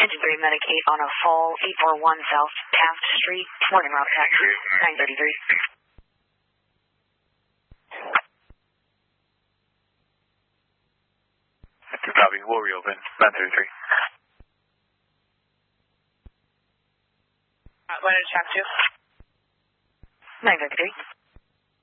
Engine 3, Medicaid on a fall 841 South Taft Street. Morning route taxi, 933. After copy, we'll reopen, 933. What did check to? 933.